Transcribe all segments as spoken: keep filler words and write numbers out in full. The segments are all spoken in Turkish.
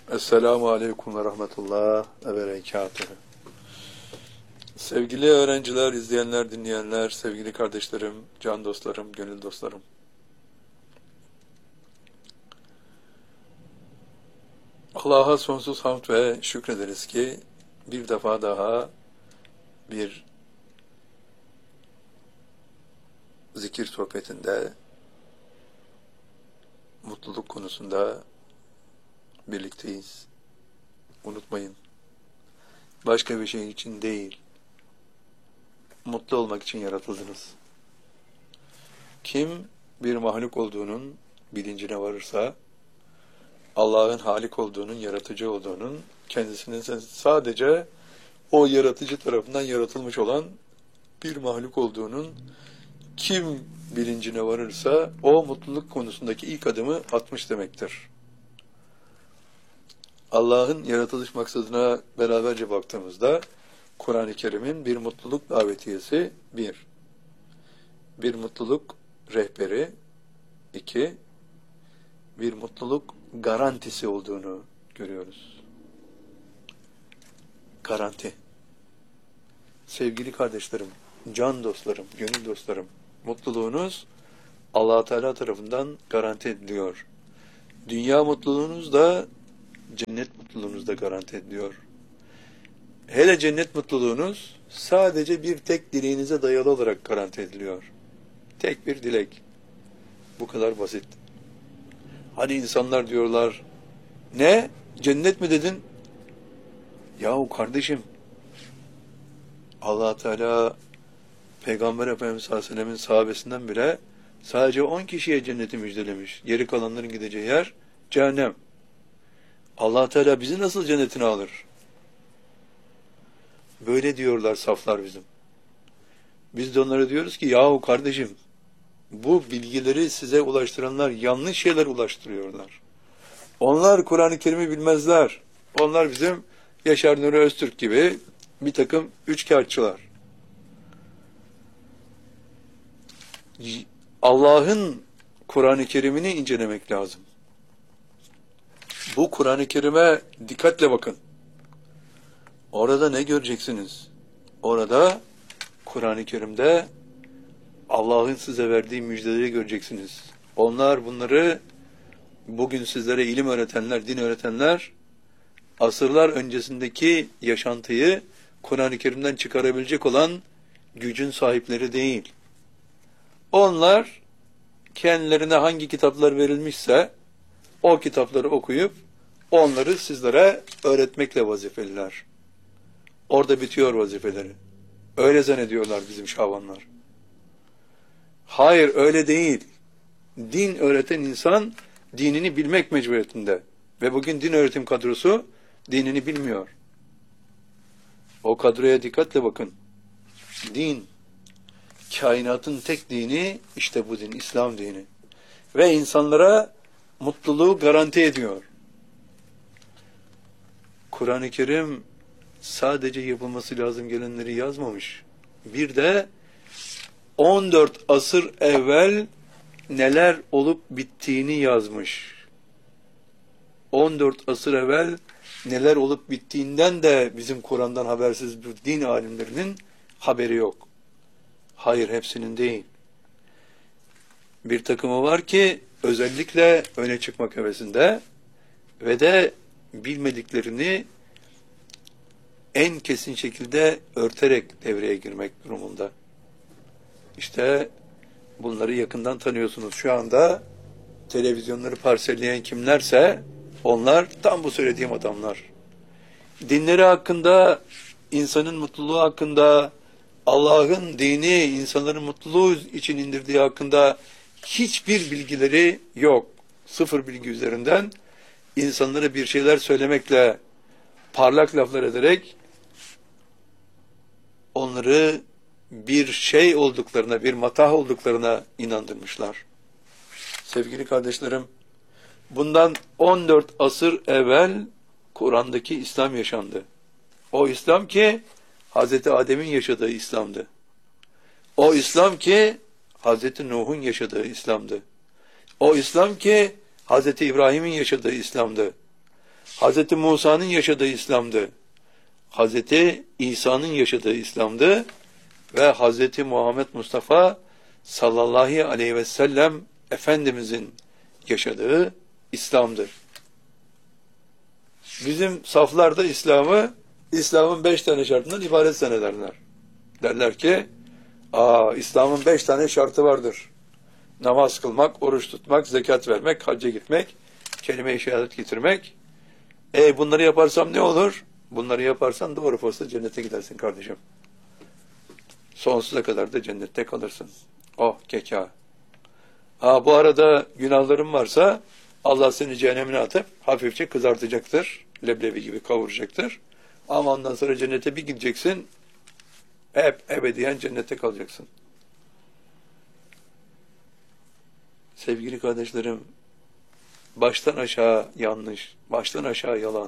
Esselamu Aleyküm ve Rahmetullah ve Berekatuhu. Sevgili öğrenciler, izleyenler, dinleyenler, sevgili kardeşlerim, can dostlarım, gönül dostlarım. Allah'a sonsuz hamd ve şükrederiz ki bir defa daha bir zikir sohbetinde, mutluluk konusunda birlikteyiz. Unutmayın, başka bir şey için değil, mutlu olmak için yaratıldınız. Kim bir mahluk olduğunun bilincine varırsa, Allah'ın Halik olduğunun, yaratıcı olduğunun, kendisinin sadece o yaratıcı tarafından yaratılmış olan bir mahluk olduğunun kim bilincine varırsa, o mutluluk konusundaki ilk adımı atmış demektir. Allah'ın yaratılış maksadına beraberce baktığımızda, Kur'an-ı Kerim'in bir mutluluk davetiyesi, bir, bir mutluluk rehberi, iki, bir mutluluk garantisi olduğunu görüyoruz. Garanti. Sevgili kardeşlerim, can dostlarım, gönül dostlarım, mutluluğunuz Allah Teala tarafından garanti ediliyor. Dünya mutluluğunuz da, cennet mutluluğunuz da garanti ediliyor. Hele cennet mutluluğunuz sadece bir tek dileğinize dayalı olarak garanti ediliyor. Tek bir dilek. Bu kadar basit. Hani insanlar diyorlar, ne? Cennet mi dedin? Yahu kardeşim, Allah Teala Peygamber Efendimiz sallallahu aleyhi ve sellem'in sahabesinden bile sadece on kişiye cenneti müjdelemiş. Geri kalanların gideceği yer cehennem. Allah Teala bizi nasıl cennetine alır? Böyle diyorlar saflar bizim. Biz de onlara diyoruz ki, yahu kardeşim, bu bilgileri size ulaştıranlar yanlış şeyler ulaştırıyorlar. Onlar Kur'an-ı Kerim'i bilmezler. Onlar bizim Yaşar Nuri Öztürk gibi bir takım üçkağıtçılar. Allah'ın Kur'an-ı Kerim'ini incelemek lazım. Bu Kur'an-ı Kerim'e dikkatle bakın. Orada ne göreceksiniz? Orada Kur'an-ı Kerim'de Allah'ın size verdiği müjdeleri göreceksiniz. Onlar bunları bugün sizlere ilim öğretenler, din öğretenler, asırlar öncesindeki yaşantıyı Kur'an-ı Kerim'den çıkarabilecek olan gücün sahipleri değil. Onlar kendilerine hangi kitaplar verilmişse o kitapları okuyup onları sizlere öğretmekle vazifeliler. Orada bitiyor vazifeleri. Öyle zannediyorlar bizim şabanlar. Hayır, öyle değil. Din öğreten insan dinini bilmek mecburiyetinde. Ve bugün din öğretim kadrosu dinini bilmiyor. O kadroya dikkatle bakın. Din, kainatın tek dini işte bu din, İslam dini. Ve insanlara mutluluğu garanti ediyor. Kur'an-ı Kerim sadece yapılması lazım gelenleri yazmamış. Bir de on dört asır evvel neler olup bittiğini yazmış. on dört asır evvel neler olup bittiğinden de bizim Kur'an'dan habersiz bir din alimlerinin haberi yok. Hayır, hepsinin değil. Bir takımı var ki özellikle öne çıkmak hevesinde ve de bilmediklerini en kesin şekilde örterek devreye girmek durumunda. İşte bunları yakından tanıyorsunuz. Şu anda televizyonları parselleyen kimlerse onlar tam bu söylediğim adamlar. Dinleri hakkında, insanın mutluluğu hakkında, Allah'ın dini insanların mutluluğu için indirdiği hakkında hiçbir bilgileri yok. Sıfır bilgi üzerinden insanlara bir şeyler söylemekle, parlak laflar ederek onları bir şey olduklarına, bir matah olduklarına inandırmışlar. Sevgili kardeşlerim, bundan on dört asır evvel Kur'an'daki İslam yaşandı. O İslam ki Hazreti Adem'in yaşadığı İslam'dı. O İslam ki Hazreti Nuh'un yaşadığı İslam'dı. O İslam ki Hazreti İbrahim'in yaşadığı İslam'dı. Hazreti Musa'nın yaşadığı İslam'dı. Hazreti İsa'nın yaşadığı İslam'dı. Ve Hazreti Muhammed Mustafa sallallahu aleyhi ve sellem Efendimizin yaşadığı İslam'dır. Bizim saflarda İslam'ı, İslam'ın beş tane şartından ibaret zannederler. Derler ki, aa İslam'ın beş tane şartı vardır. Namaz kılmak, oruç tutmak, zekat vermek, hacca gitmek, kelime-i şehadet getirmek. E bunları yaparsam ne olur? Bunları yaparsan doğru posta cennete gidersin kardeşim. Sonsuza kadar da cennette kalırsın. Oh keka. Ha bu arada günahların varsa Allah seni cehennemine atıp hafifçe kızartacaktır. Leblebi gibi kavuracaktır. Ama ondan sonra cennete bir gideceksin. Hep ebediyen cennette kalacaksın. Sevgili kardeşlerim, baştan aşağı yanlış, baştan aşağı yalan.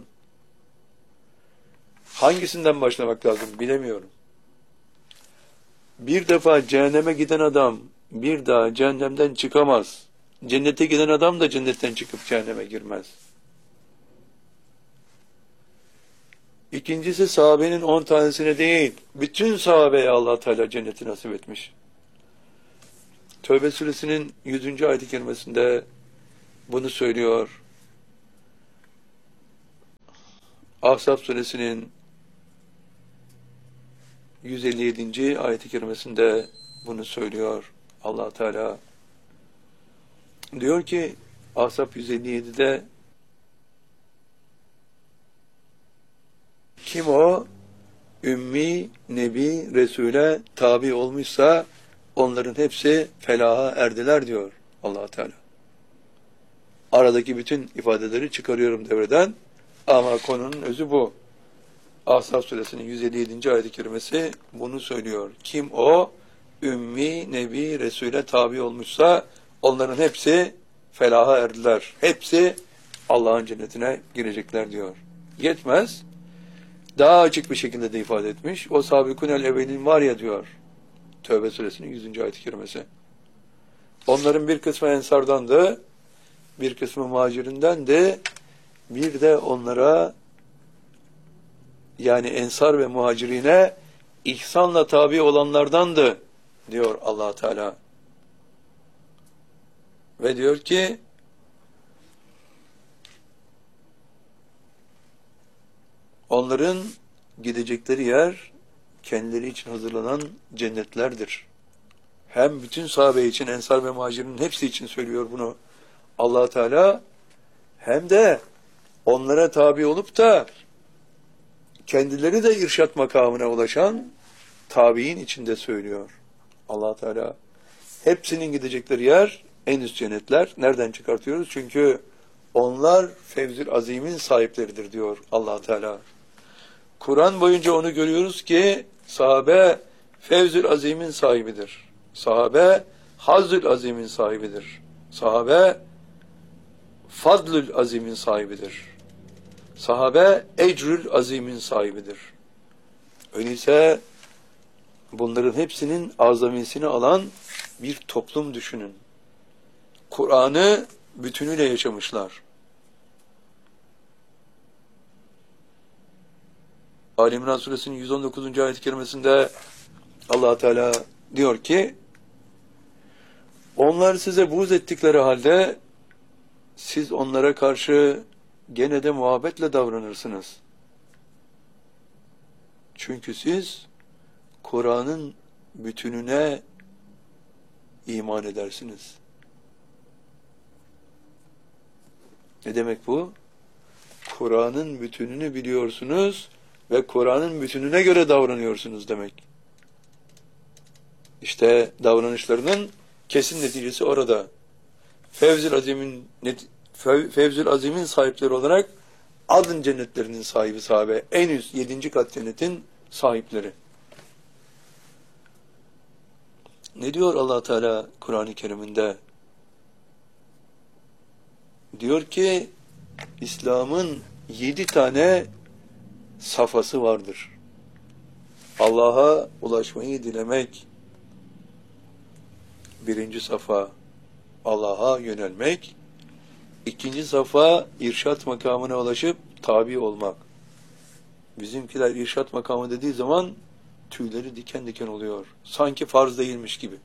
Hangisinden başlamak lazım bilemiyorum. Bir defa cehenneme giden adam bir daha cehennemden çıkamaz. Cennete giden adam da cennetten çıkıp cehenneme girmez. İkincisi sahabenin on tanesine değil, bütün sahabeye Allah Teala cenneti nasip etmiş. Tövbe suresinin yüzüncü ayet-i kerimesinde bunu söylüyor. Ahzab suresinin yüz elli yedinci ayet-i kerimesinde bunu söylüyor Allah Teala. Diyor ki Ahzab yüz elli yedide kim o? Ümmi, Nebi, Resul'e tabi olmuşsa onların hepsi felaha erdiler diyor Allah Teala. Aradaki bütün ifadeleri çıkarıyorum devreden ama konunun özü bu. Ahzab suresinin yüz elli yedinci ayet-i kerimesi bunu söylüyor. Kim o? Ümmi, Nebi, Resul'e tabi olmuşsa onların hepsi felaha erdiler. Hepsi Allah'ın cennetine girecekler diyor. Yetmez. Daha açık bir şekilde de ifade etmiş. O sabikunel evvelin var ya diyor. Tövbe suresinin yüzüncü ayet-i kerimesi. Onların bir kısmı ensardandı, bir kısmı muhacirindendi, bir de onlara yani ensar ve muhacirine ihsanla tabi olanlardandı diyor Allah Teala. Ve diyor ki onların gidecekleri yer kendileri için hazırlanan cennetlerdir. Hem bütün sahabe için, ensar ve muhacirin hepsi için söylüyor bunu Allah Teala, hem de onlara tabi olup da kendileri de irşat makamına ulaşan tabiin içinde söylüyor Allah Teala. Hepsinin gidecekleri yer en üst cennetler. Nereden çıkartıyoruz? Çünkü onlar Fevzül Azim'in sahipleridir diyor Allah Teala. Kur'an boyunca onu görüyoruz ki sahabe Fevzül Azim'in sahibidir. Sahabe Hazzül Azim'in sahibidir. Sahabe Fadlül Azim'in sahibidir. Sahabe Ecrül Azim'in sahibidir. Öyleyse bunların hepsinin azamisini alan bir toplum düşünün. Kur'an'ı bütünüyle yaşamışlar. Ali İmran suresinin yüz on dokuzuncu ayet-i kerimesinde Allah Teala diyor ki onlar size buğz ettikleri halde siz onlara karşı gene de muhabbetle davranırsınız. Çünkü siz Kur'an'ın bütününe iman edersiniz. Ne demek bu? Kur'an'ın bütününü biliyorsunuz ve Kur'an'ın bütününe göre davranıyorsunuz demek. İşte davranışlarının kesin neticesi orada. Fevzül Azim'in Fevzül Azim'in sahipleri olarak adın cennetlerinin sahibi sahabe. En üst yedinci kat cennetin sahipleri. Ne diyor Allah Teala Kur'an-ı Kerim'inde? Diyor ki İslam'ın yedi tane safhası vardır. Allah'a ulaşmayı dilemek birinci safa, Allah'a yönelmek. İkinci safa irşat makamına ulaşıp tabi olmak. Bizimkiler irşat makamı dediği zaman tüyleri diken diken oluyor. Sanki farz değilmiş gibi.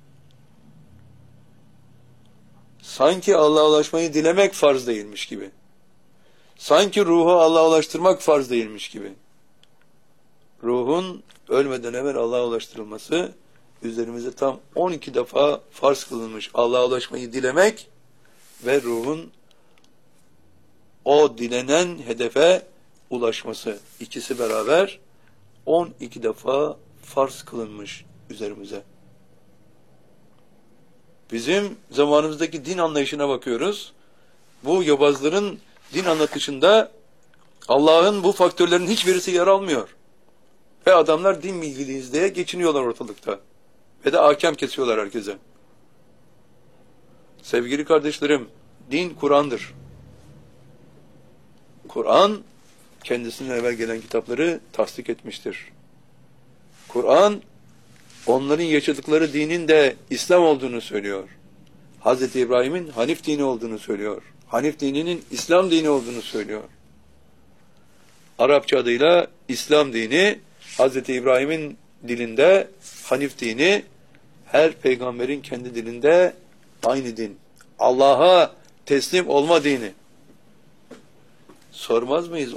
Sanki Allah'a ulaşmayı dilemek farz değilmiş gibi. Sanki ruhu Allah'a ulaştırmak farz değilmiş gibi. Ruhun ölmeden evvel Allah'a ulaştırılması üzerimize tam on iki defa farz kılınmış. Allah'a ulaşmayı dilemek ve ruhun o dilenen hedefe ulaşması. İkisi beraber on iki defa farz kılınmış üzerimize. Bizim zamanımızdaki din anlayışına bakıyoruz. Bu yobazların din anlatışında Allah'ın bu faktörlerin hiçbirisi yer almıyor. Ve adamlar din bilgiliyiz diye geçiniyorlar ortalıkta. Ve de ahkam kesiyorlar herkese. Sevgili kardeşlerim, din Kur'an'dır. Kur'an, kendisinden evvel gelen kitapları tasdik etmiştir. Kur'an, onların yaşadıkları dinin de İslam olduğunu söylüyor. Hazreti İbrahim'in Hanif dini olduğunu söylüyor. Hanif dininin İslam dini olduğunu söylüyor. Arapça adıyla İslam dini, Hazreti İbrahim'in dilinde Hanif dini, her peygamberin kendi dilinde aynı din. Allah'a teslim olma dini. Sormaz mıyız?